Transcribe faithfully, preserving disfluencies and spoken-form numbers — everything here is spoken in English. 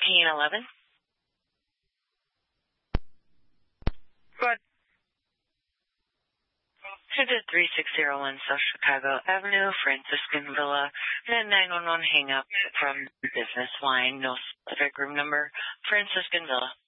fifteen eleven. Good. To the three six zero one South Chicago Avenue, Franciscan Villa, and nine one one hang up from business line, no specific room number, Franciscan Villa.